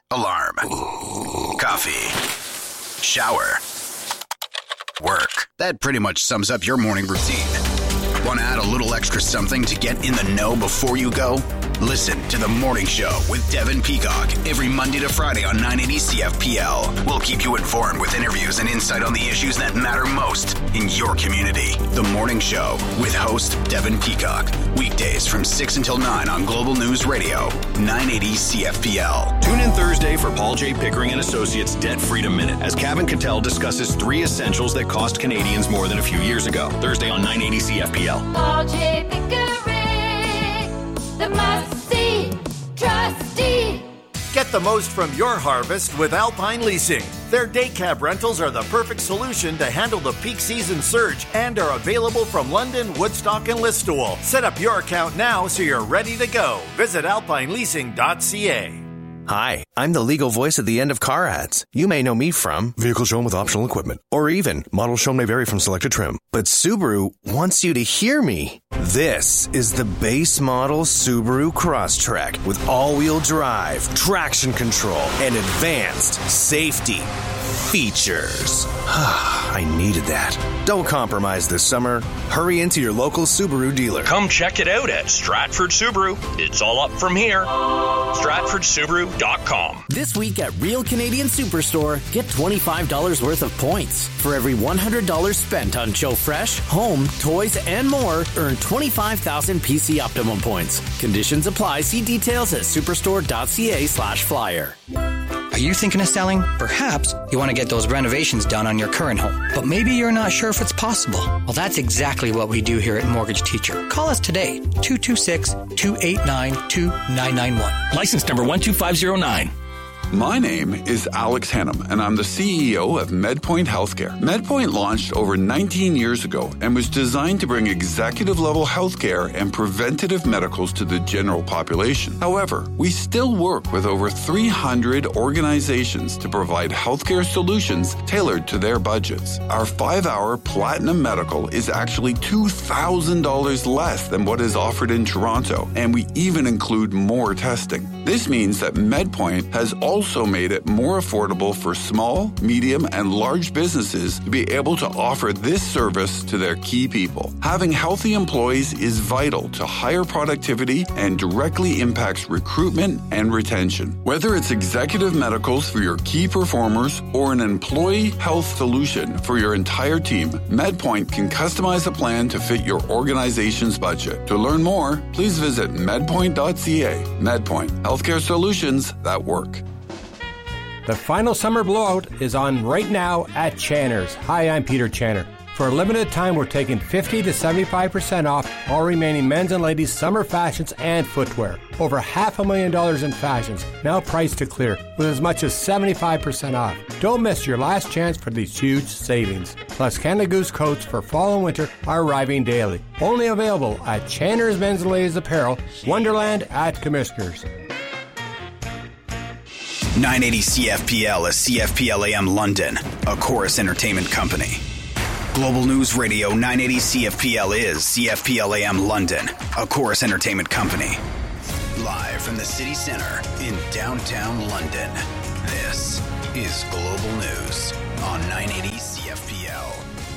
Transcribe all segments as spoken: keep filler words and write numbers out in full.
Alarm. Coffee. Shower. Work. That pretty much sums up your morning routine. Want to add a little extra something to get in the know before you go? Listen to The Morning Show with Devin Peacock every Monday to Friday on nine eighty C F P L. We'll keep you informed with interviews and insight on the issues that matter most in your community. The Morning Show with host Devin Peacock. Weekdays from six until nine on Global News Radio, nine eighty C F P L. Tune in Thursday for Paul J. Pickering and Associates Debt Freedom Minute as Kevin Cattell discusses three essentials that cost Canadians more than a few years ago. Thursday on nine eighty C F P L. Paul J. Pickering, the must-see trustee. Get the most from your harvest with Alpine Leasing. Their day cab rentals are the perfect solution to handle the peak season surge and are available from London, Woodstock, and Listowel. Set up your account now so you're ready to go. Visit alpine leasing dot c a. Hi, I'm the legal voice at the end of car ads. You may know me from vehicle shown with optional equipment, or even model shown may vary from selected trim. But Subaru wants you to hear me. This is the base model Subaru Crosstrek with all-wheel drive, traction control, and advanced safety features. I needed that. Don't compromise this summer. Hurry into your local Subaru dealer. Come check it out at Stratford Subaru. It's all up from here. Stratford Subaru dot com. This week at Real Canadian Superstore, get twenty-five dollars worth of points. For every one hundred dollars spent on Joe Fresh, home, toys, and more, earn twenty-five thousand P C Optimum points. Conditions apply. See details at superstore dot c a slash flyer. Are you thinking of selling? Perhaps you want to get those renovations done on your current home, but maybe you're not sure if it's possible. Well, that's exactly what we do here at Mortgage Teacher. Call us today, two two six, two eight nine, two nine nine one. License number one two five zero nine. My name is Alex Hennum, and I'm the C E O of MedPoint Healthcare. MedPoint launched over nineteen years ago and was designed to bring executive-level healthcare and preventative medicals to the general population. However, we still work with over three hundred organizations to provide healthcare solutions tailored to their budgets. Our five-hour Platinum Medical is actually two thousand dollars less than what is offered in Toronto, and we even include more testing. This means that MedPoint has all also made it more affordable for small, medium, and large businesses to be able to offer this service to their key people. Having healthy employees is vital to higher productivity and directly impacts recruitment and retention. Whether it's executive medicals for your key performers or an employee health solution for your entire team, MedPoint can customize a plan to fit your organization's budget. To learn more, please visit medpoint dot c a. MedPoint, healthcare solutions that work. The final summer blowout is on right now at Channer's. Hi, I'm Peter Channer. For a limited time, we're taking fifty to seventy-five percent off all remaining men's and ladies' summer fashions and footwear. Over half a million dollars in fashions, now priced to clear, with as much as seventy-five percent off. Don't miss your last chance for these huge savings. Plus, Canada Goose coats for fall and winter are arriving daily. Only available at Channer's Men's and Ladies Apparel, Wonderland at Commissioners. nine eighty C F P L is C F P L A M London, a Chorus Entertainment company. Global News Radio nine eighty C F P L is C F P L A M London, a Chorus Entertainment company. Live from the city center in downtown London, this is Global News on nine eighty C F P L.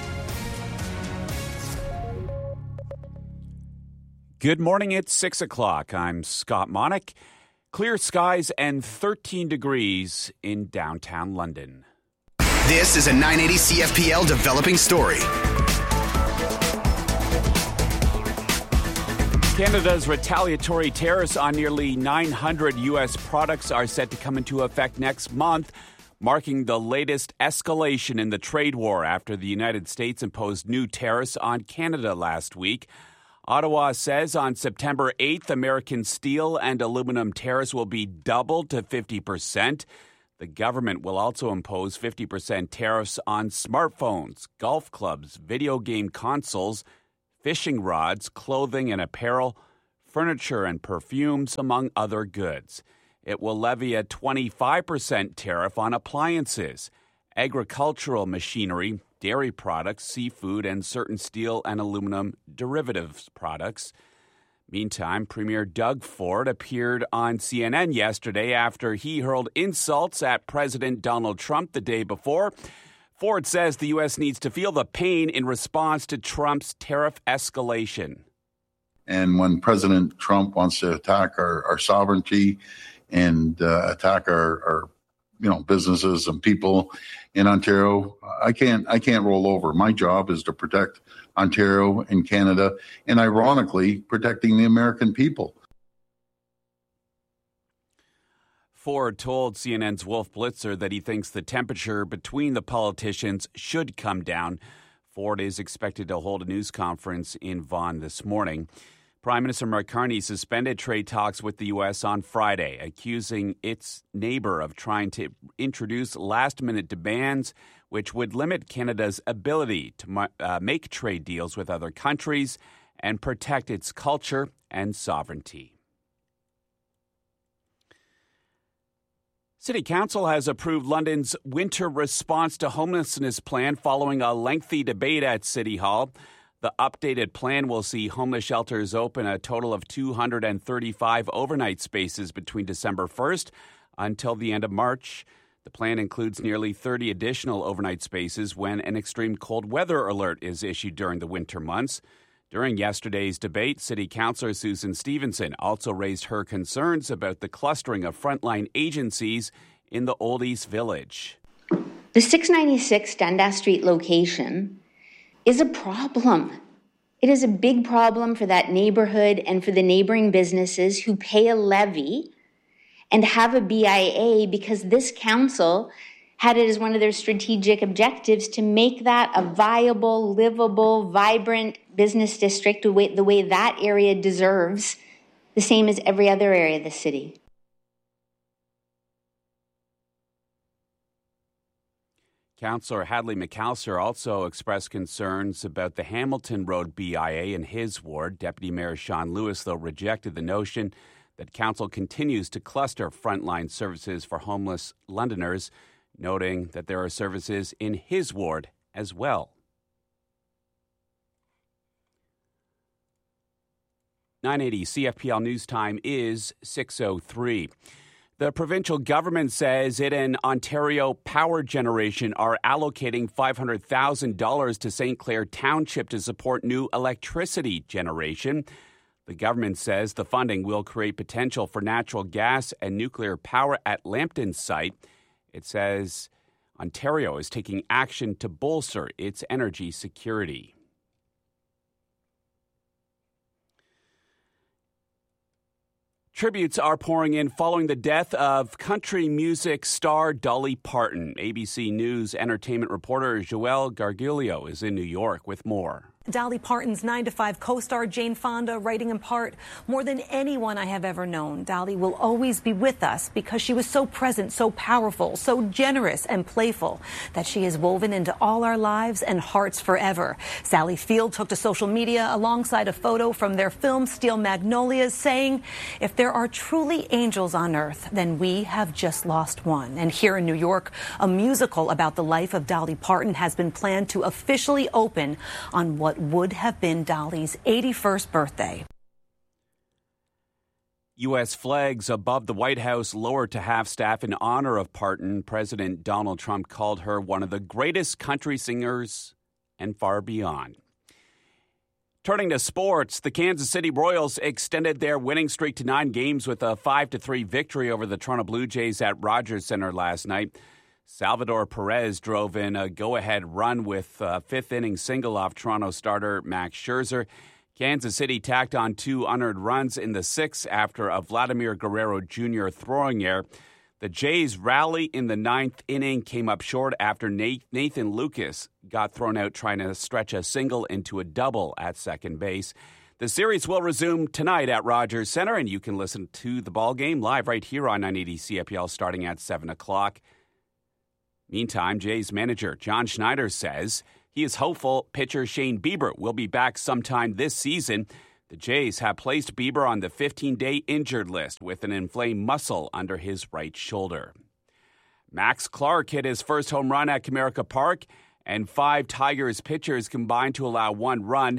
Good morning, it's six o'clock. I'm Scott Monick. Clear skies and thirteen degrees in downtown London. This is a nine eighty C F P L developing story. Canada's retaliatory tariffs on nearly nine hundred U S products are set to come into effect next month, marking the latest escalation in the trade war after the United States imposed new tariffs on Canada last week. Ottawa says on September eighth, American steel and aluminum tariffs will be doubled to fifty percent. The government will also impose fifty percent tariffs on smartphones, golf clubs, video game consoles, fishing rods, clothing and apparel, furniture and perfumes, among other goods. It will levy a twenty-five percent tariff on appliances, agricultural machinery, dairy products, seafood, and certain steel and aluminum derivatives products. Meantime, Premier Doug Ford appeared on C N N yesterday after he hurled insults at President Donald Trump the day before. Ford says the U S needs to feel the pain in response to Trump's tariff escalation. And when President Trump wants to attack our, our sovereignty and uh, attack our, our you know, businesses and people in Ontario, I can't I can't roll over. My job is to protect Ontario and Canada, and ironically, protecting the American people. Ford told C N N's Wolf Blitzer that he thinks the temperature between the politicians should come down. Ford is expected to hold a news conference in Vaughan this morning. Prime Minister Mark Carney suspended trade talks with the U S on Friday, accusing its neighbor of trying to introduce last-minute demands which would limit Canada's ability to uh, make trade deals with other countries and protect its culture and sovereignty. City Council has approved London's winter response to homelessness plan following a lengthy debate at City Hall. The updated plan will see homeless shelters open a total of two hundred thirty-five overnight spaces between December first until the end of March. The plan includes nearly thirty additional overnight spaces when an extreme cold weather alert is issued during the winter months. During yesterday's debate, City Councillor Susan Stevenson also raised her concerns about the clustering of frontline agencies in the Old East Village. The six ninety-six Dundas Street location is a problem. It is a big problem for that neighborhood and for the neighboring businesses who pay a levy and have a B I A because this council had it as one of their strategic objectives to make that a viable, livable, vibrant business district the way, the way that area deserves, the same as every other area of the city. Councillor Hadley McAllister also expressed concerns about the Hamilton Road B I A in his ward. Deputy Mayor Sean Lewis, though, rejected the notion that council continues to cluster frontline services for homeless Londoners, noting that there are services in his ward as well. nine eighty C F P L News Time is six oh three. The provincial government says it and Ontario Power Generation are allocating five hundred thousand dollars to Saint Clair Township to support new electricity generation. The government says the funding will create potential for natural gas and nuclear power at Lambton site. It says Ontario is taking action to bolster its energy security. Tributes are pouring in following the death of country music star Dolly Parton. A B C News entertainment reporter Joelle Gargiulo is in New York with more. Dolly Parton's nine to five co-star Jane Fonda writing in part, "More than anyone I have ever known, Dolly will always be with us because she was so present, so powerful, so generous and playful that she is woven into all our lives and hearts forever." Sally Field took to social media alongside a photo from their film Steel Magnolias saying, "If there are truly angels on earth, then we have just lost one." And here in New York, a musical about the life of Dolly Parton has been planned to officially open on what would have been Dolly's eighty-first birthday. U S flags above the White House lowered to half-staff in honor of Parton. President Donald Trump called her one of the greatest country singers and far beyond. Turning to sports, the Kansas City Royals extended their winning streak to nine games with a five to three victory over the Toronto Blue Jays at Rogers Centre last night. Salvador Perez drove in a go-ahead run with a fifth-inning single off Toronto starter Max Scherzer. Kansas City tacked on two unearned runs in the sixth after a Vladimir Guerrero Junior throwing error. The Jays' rally in the ninth inning came up short after Nathan Lucas got thrown out trying to stretch a single into a double at second base. The series will resume tonight at Rogers Centre, and you can listen to the ballgame live right here on nine eighty C F P L starting at seven o'clock. Meantime, Jays manager John Schneider says he is hopeful pitcher Shane Bieber will be back sometime this season. The Jays have placed Bieber on the fifteen-day injured list with an inflamed muscle under his right shoulder. Max Clark hit his first home run at Comerica Park, and five Tigers pitchers combined to allow one run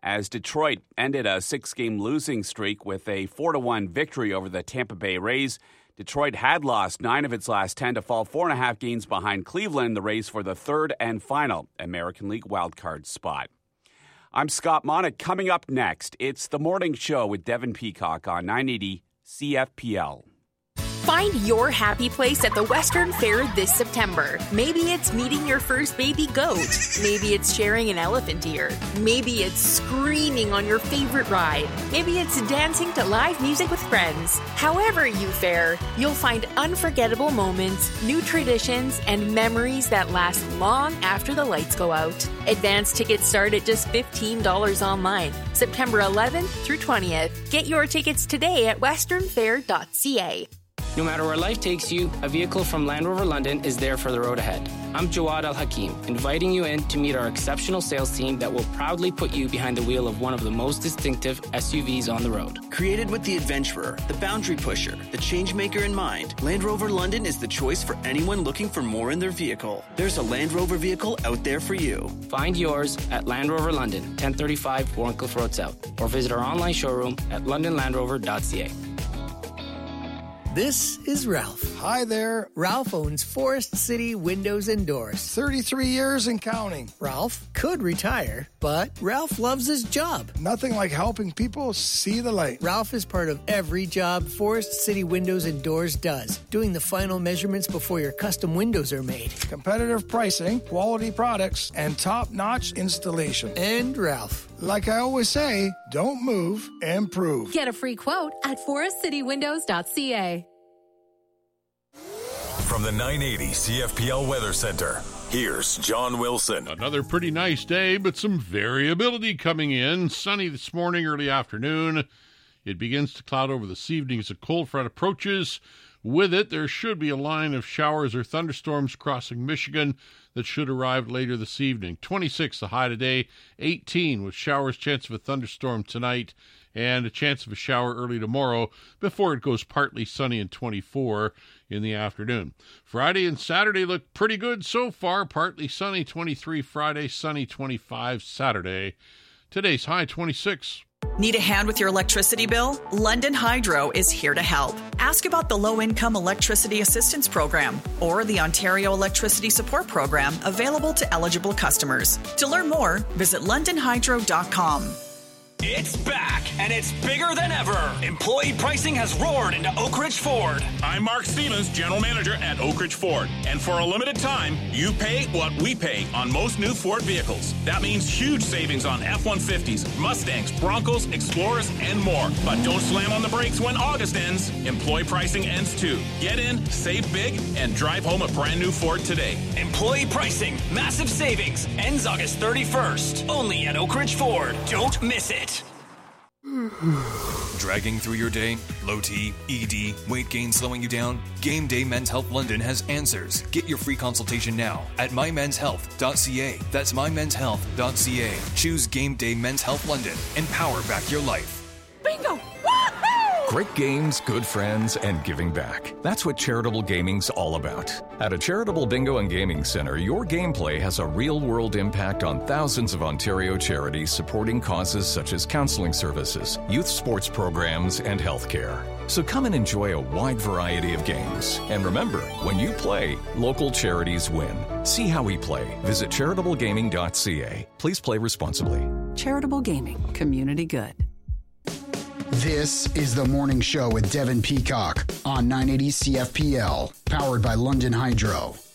as Detroit ended a six-game losing streak with a four to one victory over the Tampa Bay Rays. Detroit had lost nine of its last ten to fall four and a half games behind Cleveland in the race for the third and final American League wildcard spot. I'm Scott Monick. Coming up next, it's The Morning Show with Devin Peacock on nine eighty C F P L. Find your happy place at the Western Fair this September. Maybe it's meeting your first baby goat. Maybe it's sharing an elephant ear. Maybe it's screaming on your favorite ride. Maybe it's dancing to live music with friends. However you fare, you'll find unforgettable moments, new traditions, and memories that last long after the lights go out. Advance tickets start at just fifteen dollars online, September eleventh through twentieth. Get your tickets today at western fair dot c a. No matter where life takes you, a vehicle from Land Rover London is there for the road ahead. I'm Jawad Al-Hakim, inviting you in to meet our exceptional sales team that will proudly put you behind the wheel of one of the most distinctive S U Vs on the road. Created with the adventurer, the boundary pusher, the changemaker in mind, Land Rover London is the choice for anyone looking for more in their vehicle. There's a Land Rover vehicle out there for you. Find yours at Land Rover London, ten thirty-five Warncliffe Road South, or visit our online showroom at london land rover dot c a. This is Ralph. Hi there. Ralph owns Forest City Windows and Doors. thirty-three years and counting. Ralph could retire, but Ralph loves his job. Nothing like helping people see the light. Ralph is part of every job Forest City Windows and Doors does, doing the final measurements before your custom windows are made. Competitive pricing, quality products, and top-notch installation. And Ralph. Like I always say, don't move, improve. Get a free quote at forest city windows dot c a. From the nine eighty C F P L Weather Center, here's John Wilson. Another pretty nice day, but some variability coming in. Sunny this morning, early afternoon. It begins to cloud over this evening as a cold front approaches. With it, there should be a line of showers or thunderstorms crossing Michigan that should arrive later this evening. twenty-six the high today, eighteen with showers, chance of a thunderstorm tonight, and a chance of a shower early tomorrow before it goes partly sunny and twenty-four in the afternoon. Friday and Saturday look pretty good so far. Partly sunny, twenty-three Friday, sunny, twenty-five Saturday. Today's high, twenty-six. Need a hand with your electricity bill? London Hydro is here to help. Ask about the Low-Income Electricity Assistance Program or the Ontario Electricity Support Program available to eligible customers. To learn more, visit london hydro dot com. It's back, and it's bigger than ever. Employee pricing has roared into Oak Ridge Ford. I'm Mark Stevens, General Manager at Oak Ridge Ford. And for a limited time, you pay what we pay on most new Ford vehicles. That means huge savings on F one fifties, Mustangs, Broncos, Explorers, and more. But don't slam on the brakes when August ends. Employee pricing ends too. Get in, save big, and drive home a brand new Ford today. Employee pricing, massive savings, ends August thirty-first. Only at Oak Ridge Ford. Don't miss it. Dragging through your day? Low T, E D, weight gain slowing you down? Game Day Men's Health London has answers. Get your free consultation now at my men's health dot c a. That's my men's health dot c a. Choose Game Day Men's Health London and power back your life. Bingo! Great games, good friends, and giving back. That's what Charitable Gaming's all about. At a Charitable Bingo and Gaming Center, your gameplay has a real-world impact on thousands of Ontario charities supporting causes such as counseling services, youth sports programs, and healthcare. So come and enjoy a wide variety of games. And remember, when you play, local charities win. See how we play. Visit charitable gaming dot c a. Please play responsibly. Charitable Gaming. Community good. This is The Morning Show with Devin Peacock on nine eighty C F P L, powered by London Hydro.